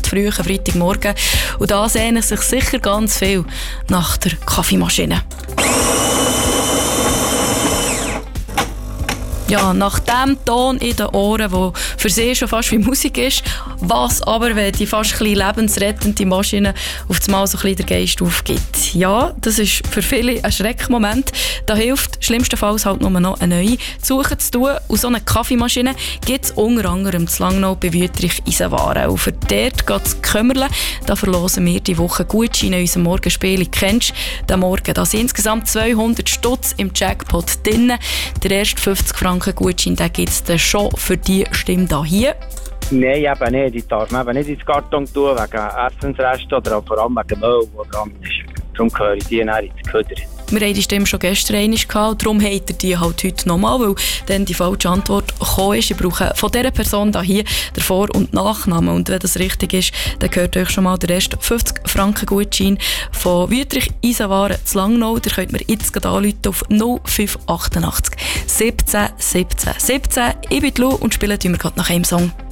frühen Freitagmorgen. Und da sehnen sich sicher ganz viel nach der Kaffeemaschine. Ja, nach dem Ton in den Ohren, der für sie schon fast wie Musik ist, was aber, wenn die fast ein bisschen lebensrettende Maschine auf einmal so ein bisschen der Geist aufgibt. Ja, das ist für viele ein Schreckmoment. Da hilft schlimmstenfalls halt nur noch eine neue zu suchen zu tun. Und so eine Kaffeemaschine gibt es unter anderem zu Langnau bei Wüttrich Eisenwaren. Und für dort geht es Kümmerle. Da verlosen wir die Woche Gutscheine in unserem Morgenspiel. Kennst du den Morgen? Da sind insgesamt 200 Stutz im Jackpot drin. Der erste 50 Franken Gutschein, den gibt es dann schon für die Stimme hier. Nein, eben nicht. Die darf man eben nicht ins Karton tun, wegen Essensresten oder vor allem wegen Müll, der dran ist. Darum gehöre ich die dann ins Köder. Wir hatten die Stimme schon gestern einmal gehabt, darum habt ihr die halt heute nochmal, weil dann die falsche Antwort gekommen ist. Ich brauche von dieser Person hier den Vor- und Nachnamen. Und wenn das richtig ist, dann gehört euch schon mal der erste 50 Franken Gutschein von Wüttrich Eisenwaren zu Langnau. Da könnt mir jetzt gerade anrufen auf 0588 17 17 17. Ich bin Lu und spiele gerade nach einem Song.